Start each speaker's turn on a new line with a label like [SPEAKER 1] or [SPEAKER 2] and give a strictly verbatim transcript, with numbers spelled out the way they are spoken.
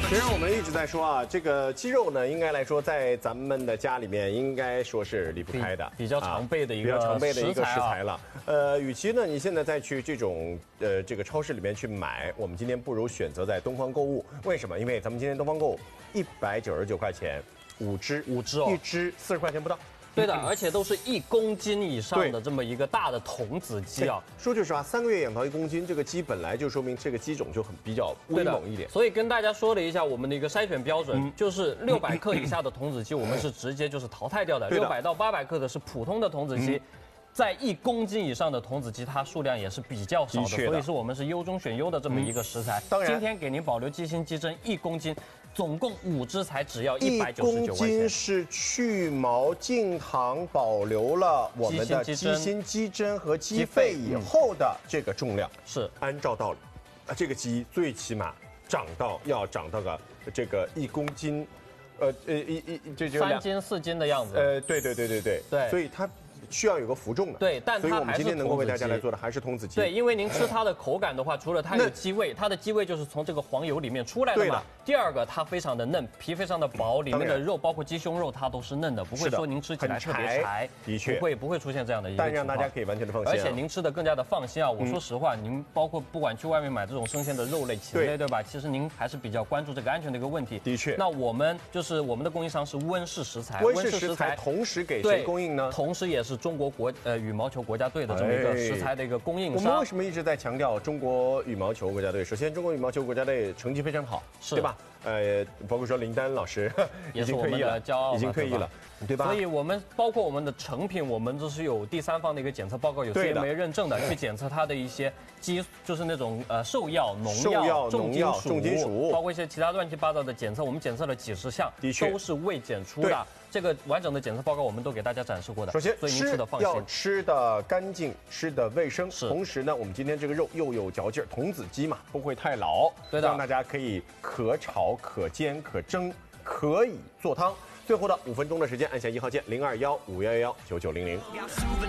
[SPEAKER 1] 其实我们一直在说啊，这个鸡肉呢，应该来说在咱们的家里面应该说是离不开的，
[SPEAKER 2] 比较常备的一个、
[SPEAKER 1] 啊、比较常备的一个食
[SPEAKER 2] 啊、
[SPEAKER 1] 材了。呃，与其呢你现在再去这种呃这个超市里面去买，我们今天不如选择在东方购物。为什么？因为咱们今天东方购物一百九十九块钱，五只，
[SPEAKER 2] 五只哦，
[SPEAKER 1] 一只四十块钱不到。
[SPEAKER 2] 对的，而且都是一公斤以上的这么一个大的童子鸡啊。
[SPEAKER 1] 说句实话，三个月养到一公斤，这个鸡本来就说明这个鸡种就很比较威猛一点。
[SPEAKER 2] 所以跟大家说了一下我们的一个筛选标准，嗯、就是六百克以下的童子鸡，我们是直接就是淘汰掉的。六百到八百克的是普通的童子鸡。嗯 在一公斤以上的童子鸡，它数量也是比较少的，所以是我们是优中选优的这么一个食材。当然，今天给您保留鸡心鸡胗一公斤，总共五只才只要一百九十九块钱。
[SPEAKER 1] 一公斤是去毛净糖，保留了我们的鸡心、鸡胗和鸡肺以后的这个重量。
[SPEAKER 2] 是
[SPEAKER 1] 按照道理，啊，这个鸡最起码长到要长到个这个一公斤，呃呃一一这就
[SPEAKER 2] 三斤四斤的样子。
[SPEAKER 1] 呃，对对对对对
[SPEAKER 2] 对，
[SPEAKER 1] 所以它。 需要有个服重的，
[SPEAKER 2] 对，但它还是
[SPEAKER 1] 所以我们今天能够为大家来做的还是童子鸡。
[SPEAKER 2] 对，因为您吃它的口感的话，除了它有鸡味，它的鸡味就是从这个黄油里面出来的嘛。第二个，它非常的嫩，皮非常的薄，里面的肉包括鸡胸肉它都是嫩的，不会说您吃起来特别柴，
[SPEAKER 1] 的确
[SPEAKER 2] 不会不会出现这样的一个情况。
[SPEAKER 1] 但让大家可以完全的放心，
[SPEAKER 2] 而且您吃的更加的放心啊。我说实话，您包括不管去外面买这种生鲜的肉类、禽类，对吧？其实您还是比较关注这个安全的一个问题。
[SPEAKER 1] 的确。
[SPEAKER 2] 那我们就是我们的供应商是温氏食材，
[SPEAKER 1] 温氏食材同时给谁供应呢？
[SPEAKER 2] 同时也是中国国呃。 羽毛球国家队的这么一个食材的一个供应商，
[SPEAKER 1] 我们为什么一直在强调中国羽毛球国家队？首先，中国羽毛球国家队成绩非常好，对吧？呃，包括说林丹老师已经退役了，
[SPEAKER 2] 骄傲，
[SPEAKER 1] 已经退役了，对吧？
[SPEAKER 2] 所以我们包括我们的成品，我们这是有第三方的一个检测报告，有 C M A 认证的，去检测它的一些基，就是那种呃兽药、农药、重金属、
[SPEAKER 1] 重金属，
[SPEAKER 2] 包括一些其他乱七八糟的检测，我们检测了几十项，
[SPEAKER 1] 的确
[SPEAKER 2] 都是未检出的。 这个完整的检测报告我们都给大家展示过的。
[SPEAKER 1] 首先，
[SPEAKER 2] 所以您吃的放心，
[SPEAKER 1] 要吃的干净，吃的卫生。
[SPEAKER 2] 是。
[SPEAKER 1] 同时呢，我们今天这个肉又有嚼劲儿，童子鸡嘛，不会太老，
[SPEAKER 2] 对的，
[SPEAKER 1] 让大家可以可炒、可煎、可蒸，可以做汤。最后的五分钟的时间，按下一号键零二幺五幺幺九九零零。